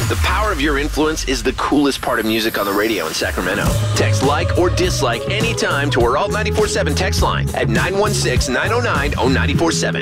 The power of your influence is the coolest part of music on the radio in Sacramento. Text like or dislike anytime to our Alt 94.7 text line at 916-909-0947.